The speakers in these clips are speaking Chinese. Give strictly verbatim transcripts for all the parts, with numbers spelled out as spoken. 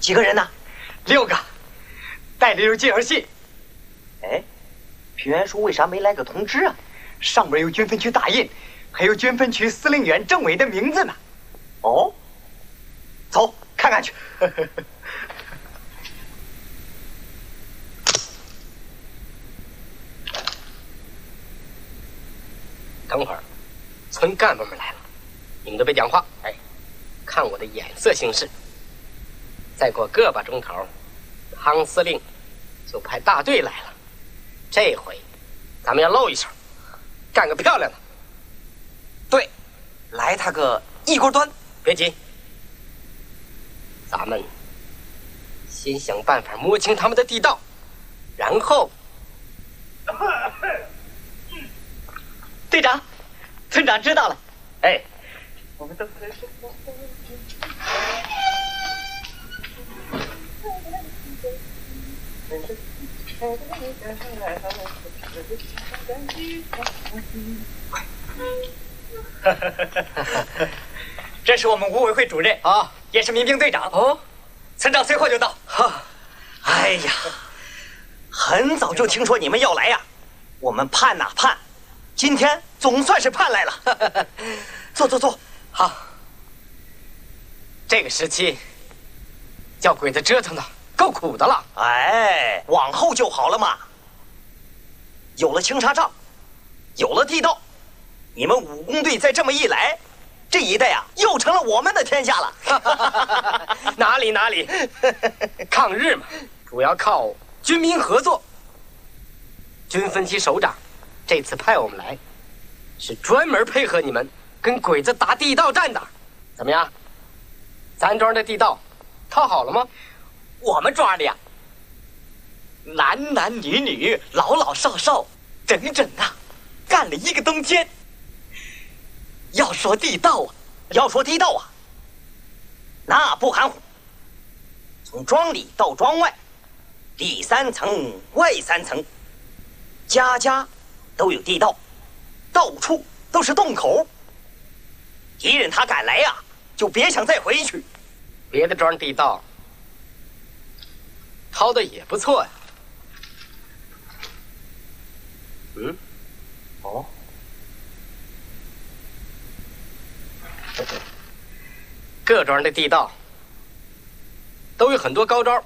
几个人呢？ 六个，带着有介绍信。 哎，平原叔为啥没来个通知啊？ 上面有军分区大印，还有军分区司令员政委的名字呢。 哦，走，看看去。 等会儿，村干部们来了，你们都别讲话，哎，看我的眼色行事。再过个把钟头，汤司令就派大队来了。这回咱们要露一手，干个漂亮的。 对，来他个一锅端。 别急，咱们先想办法摸清他们的地道，然后。 队长，村长知道了。 哎， 我们都。这是我们五委会主任啊， 也是民兵队长哦。 村长随后就到。 哈，哎呀，很早就听说你们要来呀，我们盼呐盼，今天总算是盼来了。坐坐坐， 好。这个时期，叫鬼子折腾的够苦的了。 哎，往后就好了嘛。有了青纱帐，有了地道，你们武工队再这么一来，这一带啊又成了我们的天下了。 哪里哪里，抗日嘛，主要靠军民合作。军分区首长这次派我们来，是专门配合你们跟鬼子打地道战的。怎么样？咱庄的地道套好了吗？ 我们庄的呀，男男女女，老老少少，整整啊，干了一个冬天。要说地道啊，要说地道啊，那不含糊。从庄里到庄外，里三层外三层，家家都有地道，到处都是洞口。敌人他敢来呀、啊，就别想再回去。 别的庄地道掏的也不错呀。嗯， 哦， 各庄的地道都有很多高招，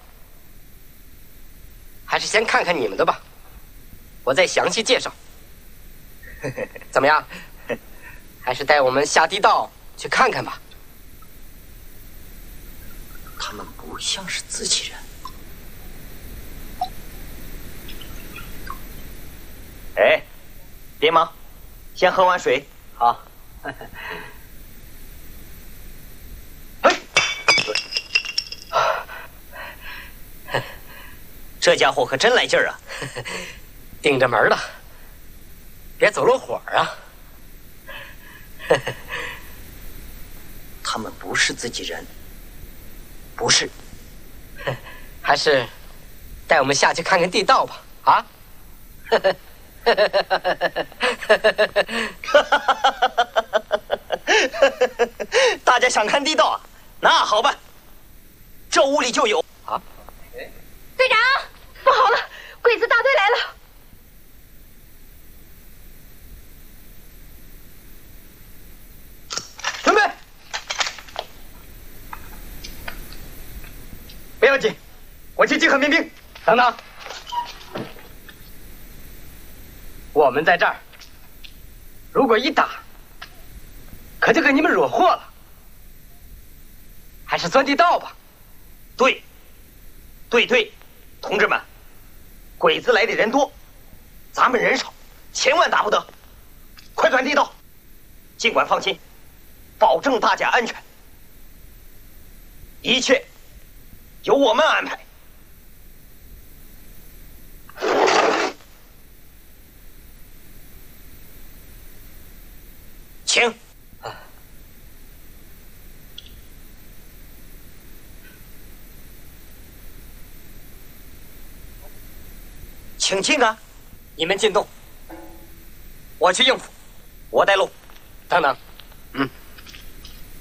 还是先看看你们的吧，我再详细介绍。怎么样？还是带我们下地道去看看吧。 他们不像是自己人。哎，别忙，先喝碗水。 好。 这家伙可真来劲儿啊！ 盯着门了，别走漏火啊！ 他们不是自己人，不是。 还是带我们下去看看地道吧，啊！ 大家想看地道啊？那好办，这屋里就有啊。 队长，不好了，鬼子大队来了！ 准备，不要紧，我去集合民兵。 等等，我们在这儿，如果一打，可就给你们惹祸了。还是钻地道吧。 对，对对，同志们，鬼子来的人多，咱们人少，千万打不得。快钻地道，尽管放心，保证大家安全，一切由我们安排。请。请进啊！ 你们进洞， 我去应付，我带路。 等等。